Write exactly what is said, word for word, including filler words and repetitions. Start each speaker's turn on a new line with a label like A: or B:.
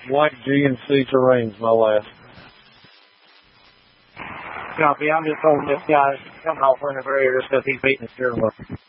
A: White G and C terrain's my last.
B: Copy. I'm just holding this guy coming off winter barrier just because he's beating the steering wheel.